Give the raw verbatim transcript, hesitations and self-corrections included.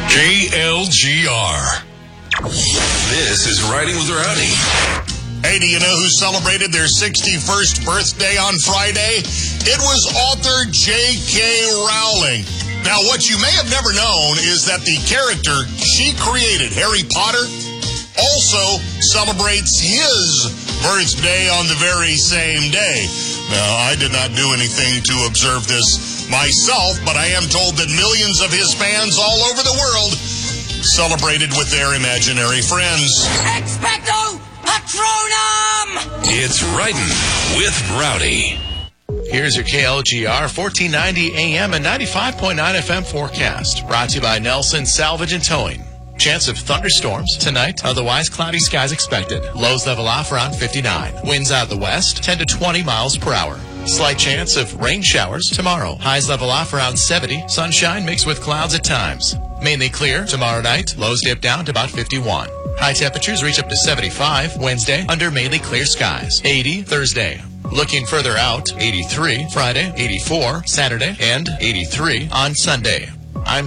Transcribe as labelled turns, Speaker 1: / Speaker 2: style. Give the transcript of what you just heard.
Speaker 1: K L G R. This is Riding with Rowdy.
Speaker 2: Hey, do you know who celebrated their sixty-first birthday on Friday? It was author J K. Rowling. Now, what you may have never known is that the character she created, Harry Potter, also celebrates his birthday on the very same day. Now, I did not do anything to observe this myself, but I am told that millions of his fans all over the world celebrated with their imaginary friends.
Speaker 3: Expecto Patronum!
Speaker 1: It's Riding with Rowdy.
Speaker 4: Here's your K L G R fourteen ninety A M and ninety-five point nine F M forecast. Brought to you by Nelson Salvage and Towing. Chance of thunderstorms tonight. Otherwise, cloudy skies expected. Lows level off around fifty-nine. Winds out of the west, ten to twenty miles per hour. Slight chance of rain showers tomorrow. Highs level off around seventy. Sunshine mixed with clouds at times. Mainly clear tomorrow night. Lows dip down to about fifty-one. High temperatures reach up to seventy-five Wednesday under mainly clear skies. eighty Thursday. Looking further out, eighty-three Friday, eighty-four Saturday, and eighty-three on Sunday.